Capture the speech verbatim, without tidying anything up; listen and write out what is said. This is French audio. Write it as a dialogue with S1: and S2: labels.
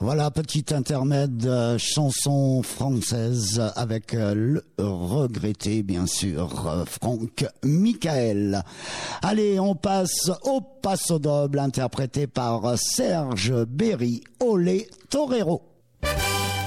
S1: Voilà, petit intermède euh, chanson française avec euh, le regretté, bien sûr, euh, Franck Michael. Allez, on passe au Paso Doble, interprété par Serge Berry, Olé Torero.